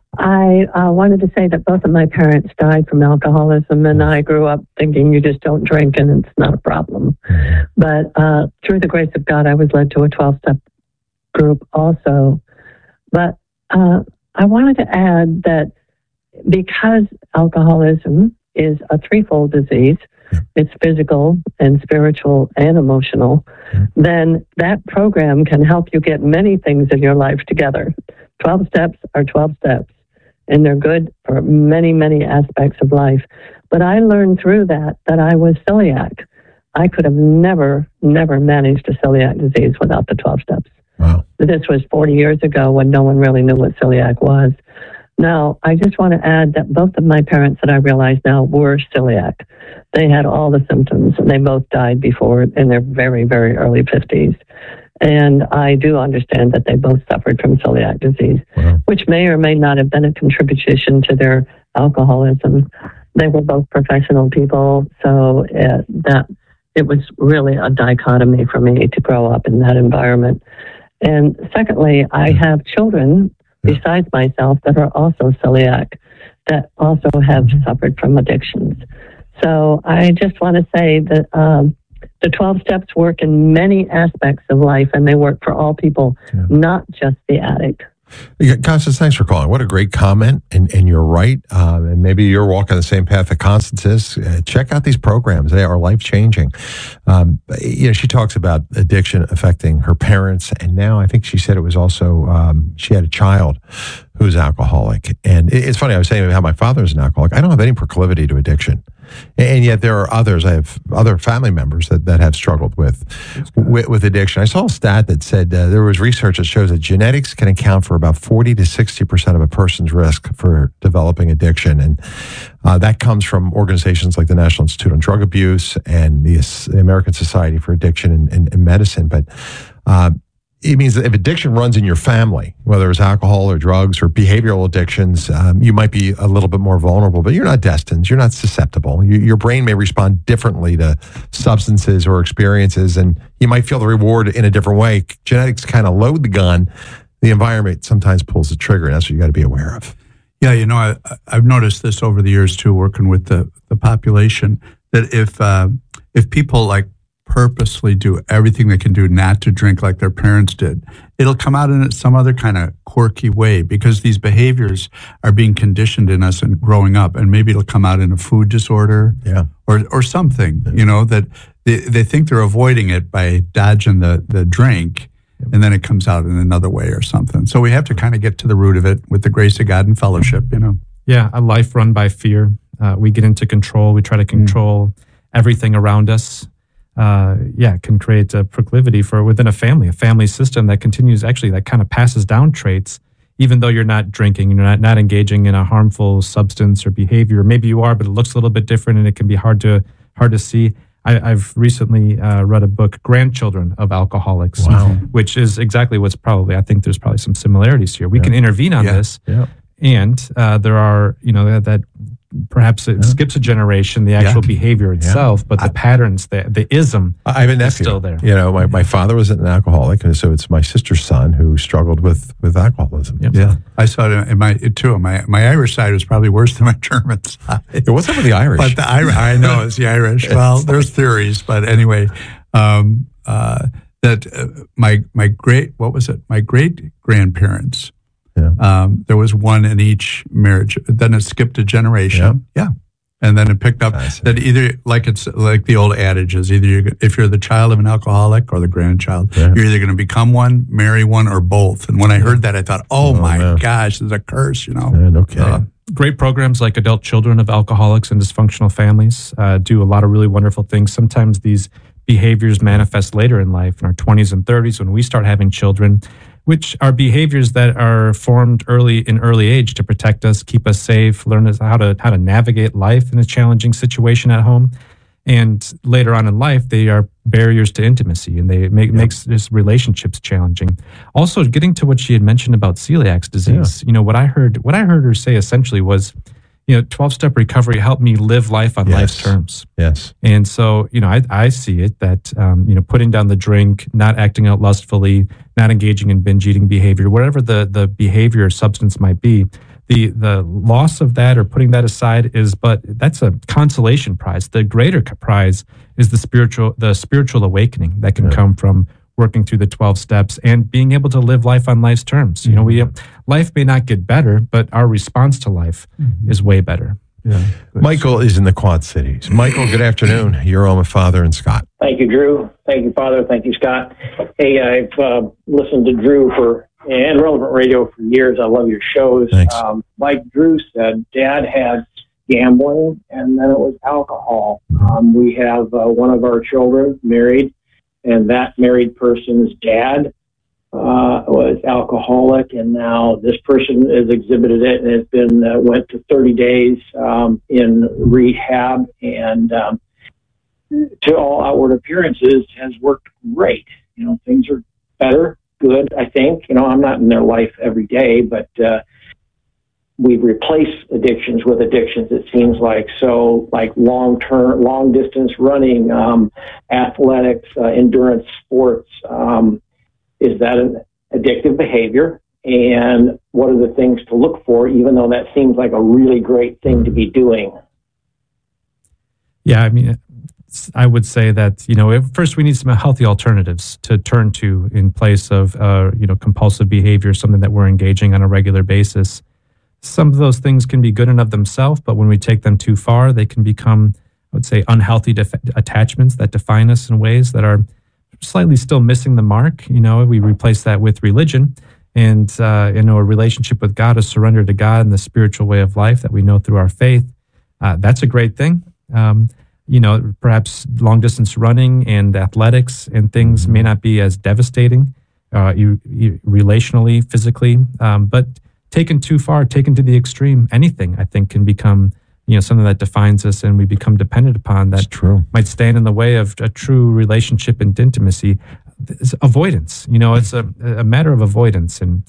I wanted to say that both of my parents died from alcoholism, and I grew up thinking you just don't drink and it's not a problem. But through the grace of God, I was led to a 12-step group also. But I wanted to add that because alcoholism is a threefold disease, it's physical and spiritual and emotional, then that program can help you get many things in your life together. 12 steps are 12 steps, and they're good for many, many aspects of life. But I learned through that I was celiac. I could have never managed a celiac disease without the 12 steps. Wow. This was 40 years ago when no one really knew what celiac was. Now, I just want to add that both of my parents that I realize now were celiac. They had all the symptoms, and they both died before in their very, very early 50s. And I do understand that they both suffered from celiac disease, which may or may not have been a contribution to their alcoholism. They were both professional people, so that it was really a dichotomy for me to grow up in that environment. And secondly, I have children besides myself that are also celiac, that also have suffered from addictions. So I just want to say that the 12 steps work in many aspects of life, and they work for all people, not just the addict. Constance, thanks for calling. What a great comment, and you're right. And maybe you're walking the same path that Constance is. Check out these programs; they are life-changing. She talks about addiction affecting her parents, and now I think she said it was also she had a child who's alcoholic. And it's funny. I was saying how my father is an alcoholic. I don't have any proclivity to addiction. And yet there are others. I have other family members that have struggled with addiction. I saw a stat that said there was research that shows that genetics can account for about 40 to 60% of a person's risk for developing addiction. And that comes from organizations like the National Institute on Drug Abuse and the American Society for Addiction and Medicine. But it means that if addiction runs in your family, whether it's alcohol or drugs or behavioral addictions, you might be a little bit more vulnerable, but you're not destined. You're not susceptible. Your brain may respond differently to substances or experiences, and you might feel the reward in a different way. Genetics kind of load the gun. The environment sometimes pulls the trigger, and that's what you got to be aware of. Yeah, I've noticed this over the years too, working with the population, that if people like purposely do everything they can do not to drink like their parents did, it'll come out in some other kind of quirky way, because these behaviors are being conditioned in us and growing up, and maybe it'll come out in a food disorder or something, that they think they're avoiding it by dodging the drink, and then it comes out in another way or something. So we have to kind of get to the root of it with the grace of God and fellowship, Yeah, a life run by fear. We get into control. We try to control everything around us. Can create a proclivity for within a family system that continues, actually, that kind of passes down traits, even though you're not drinking, you're not engaging in a harmful substance or behavior. Maybe you are, but it looks a little bit different, and it can be hard to see. I've recently read a book, Grandchildren of Alcoholics, which is exactly what's I think there's probably some similarities here. We can intervene on this, and there are, that perhaps it skips a generation, the actual behavior itself, but the patterns, the ism, I have a nephew, is still there. My father was an alcoholic, and so it's my sister's son who struggled with alcoholism. Yeah, I saw it in my Irish side was probably worse than my German side. What's up with the Irish? But I know it's the Irish. Well, there's theories, but anyway, that my great grandparents. There was one in each marriage. Then it skipped a generation. Yeah. And then it picked up that either, it's like the old adage is, either if you're the child of an alcoholic or the grandchild, you're either going to become one, marry one, or both. And when I heard that, I thought, oh my gosh, it's a curse, No kidding. Great programs like Adult Children of Alcoholics and Dysfunctional Families do a lot of really wonderful things. Sometimes these behaviors manifest later in life, in our 20s and 30s, when we start having children, which are behaviors that are formed in early age to protect us, keep us safe, learn us how to navigate life in a challenging situation at home. And later on in life, they are barriers to intimacy, and they makes this relationships challenging. Also, getting to what she had mentioned about celiac disease, what I heard her say essentially was, 12-step recovery helped me live life on life's terms. Yes. And so, I see it that, putting down the drink, not acting out lustfully, not engaging in binge eating behavior, whatever the behavior or substance might be, the loss of that or putting that aside that's a consolation prize. The greater prize is the spiritual awakening that can come from working through the 12 steps and being able to live life on life's terms. Life may not get better, but our response to life is way better. Yeah. Michael is in the Quad Cities. Michael, good afternoon. You're on with Father and Scott. Thank you, Drew. Thank you, Father. Thank you, Scott. Hey, I've listened to Drew and Relevant Radio for years. I love your shows. Thanks. Like Drew said, Dad had gambling, and then it was alcohol. We have one of our children married, and that married person's dad was alcoholic, and now this person has exhibited it and has been went to 30 days in rehab, and to all outward appearances has worked great. Things are better, good, I think. I'm not in their life every day, but we've replaced addictions with addictions, it seems like. So like long distance running, athletics, endurance sports, is that an addictive behavior? and what are the things to look for, even though that seems like a really great thing to be doing? Yeah, I mean, I would say that, first we need some healthy alternatives to turn to in place of, compulsive behavior, something that we're engaging on a regular basis. Some of those things can be good in of themselves, but when we take them too far, they can become, I would say, unhealthy attachments that define us in ways that are slightly still missing the mark. We replace that with religion and, a relationship with God, a surrender to God and the spiritual way of life that we know through our faith. That's a great thing. Perhaps long distance running and athletics and things may not be as devastating relationally, physically, but taken too far, taken to the extreme, anything I think can become something that defines us and we become dependent upon that might stand in the way of a true relationship and intimacy. It's avoidance, it's a matter of avoidance. And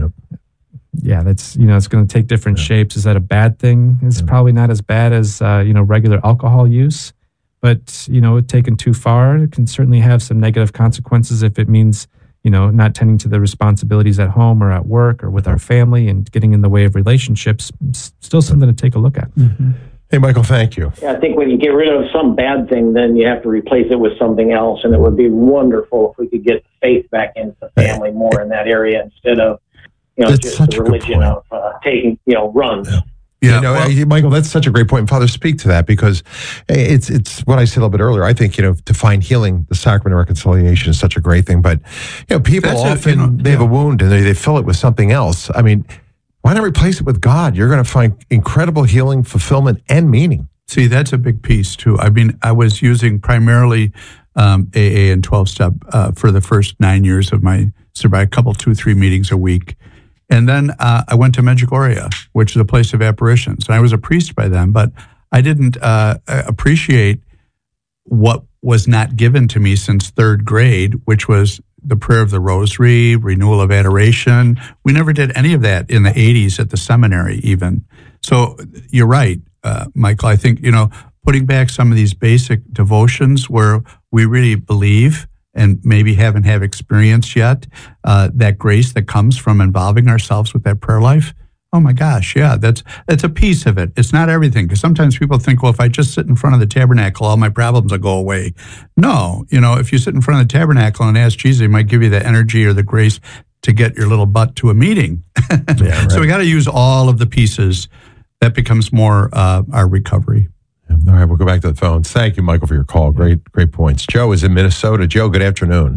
that's, it's going to take different shapes. Is that a bad thing? It's probably not as bad as, regular alcohol use, but, taken too far, it can certainly have some negative consequences if it means, not tending to the responsibilities at home or at work or with our family and getting in the way of relationships. Still something to take a look at. Mm-hmm. Hey, Michael, thank you. Yeah, I think when you get rid of some bad thing, then you have to replace it with something else. And it would be wonderful if we could get faith back into the family more in that area instead of, just the religion of taking, runs. Yeah. Michael, that's such a great point. And Father, speak to that, because it's what I said a little bit earlier. I think, to find healing, the sacrament of reconciliation is such a great thing. But, people often, they have a wound and they fill it with something else. I mean, why not replace it with God? You're going to find incredible healing, fulfillment, and meaning. See, that's a big piece, too. I mean, I was using primarily AA and 12-step for the first 9 years of my sobriety, 2-3 meetings a week. And then I went to Medjugorje, which is a place of apparitions. And I was a priest by then, but I didn't appreciate what was not given to me since third grade, which was the prayer of the rosary, renewal of adoration. We never did any of that in the 80s at the seminary even. So you're right, Michael. I think, putting back some of these basic devotions where we really believe and maybe haven't have experience yet, that grace that comes from involving ourselves with that prayer life. Oh my gosh, yeah, that's a piece of it. It's not everything, because sometimes people think, well, if I just sit in front of the tabernacle, all my problems will go away. No, if you sit in front of the tabernacle and ask Jesus, he might give you the energy or the grace to get your little butt to a meeting. Yeah, right. So we got to use all of the pieces. That becomes more our recovery. All right, we'll go back to the phones. Thank you, Michael, for your call. Great points. Joe is in Minnesota. Joe, good afternoon.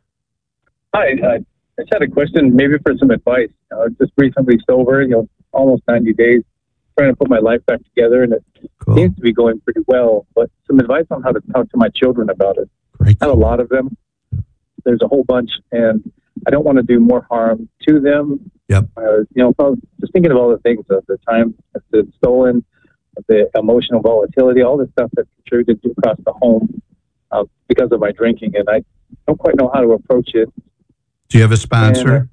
Hi, I just had a question, maybe for some advice. Just recently sober, almost 90 days, trying to put my life back together, and it seems to be going pretty well. But some advice on how to talk to my children about it. I have a lot of them. There's a whole bunch, and I don't want to do more harm to them. Yep. Just thinking of all the things, of the time that's stolen, the emotional volatility, all the stuff that contributed across the home because of my drinking, and I don't quite know how to approach it. Do you have a sponsor?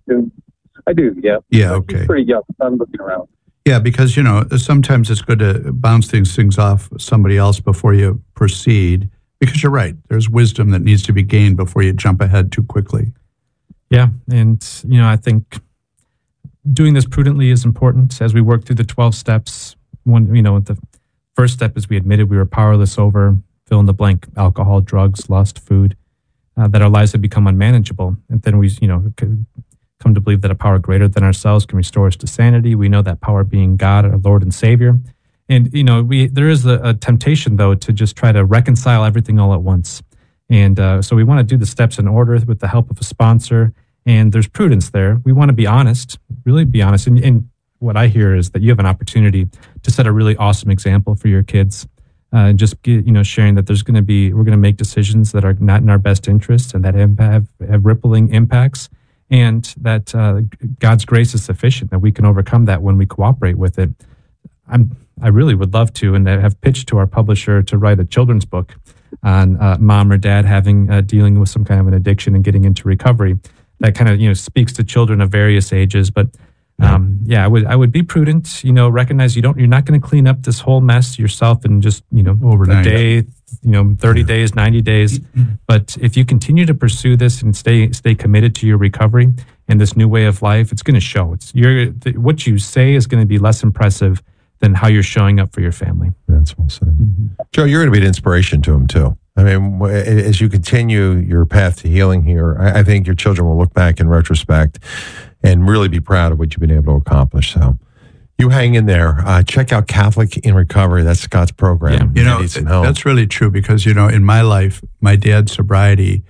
I do, yeah. Yeah, okay. He's pretty young, so I'm looking around. Yeah, because, sometimes it's good to bounce things off somebody else before you proceed, because you're right. There's wisdom that needs to be gained before you jump ahead too quickly. Yeah, and, I think doing this prudently is important as we work through the 12 steps. The first step is we admitted we were powerless over fill in the blank, alcohol, drugs, lust, food, that our lives have become unmanageable. And then we, come to believe that a power greater than ourselves can restore us to sanity. We know that power being God, our Lord and Savior. And, there is a temptation, though, to just try to reconcile everything all at once. And so we want to do the steps in order with the help of a sponsor. And there's prudence there. We want to be honest, really be honest. And what I hear is that you have an opportunity to set a really awesome example for your kids. Just sharing that we're going to make decisions that are not in our best interest and that have rippling impacts, and that God's grace is sufficient, that we can overcome that when we cooperate with it. I really would love to, and I have pitched to our publisher to write a children's book on mom or dad dealing with some kind of an addiction and getting into recovery. That kind of speaks to children of various ages, but I would be prudent. Recognize you're not going to clean up this whole mess yourself in just overnight. A day, 30 days, 90 days. But if you continue to pursue this and stay committed to your recovery and this new way of life, it's going to show. What you say is going to be less impressive than how you're showing up for your family. That's well said. Joe, you're going to be an inspiration to him too. I mean, as you continue your path to healing here, I think your children will look back in retrospect and really be proud of what you've been able to accomplish. So you hang in there. Check out Catholic in Recovery. That's Scott's program. Yeah. That's really true because, in my life, my dad's sobriety,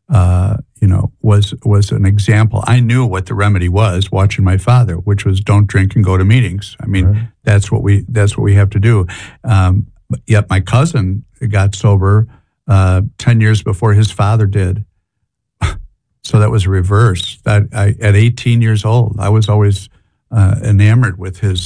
was an example. I knew what the remedy was watching my father, which was don't drink and go to meetings. I mean, that's what we have to do. Yet my cousin got sober 10 years before his father did. So that was reversed. At 18 years old, I was always enamored with his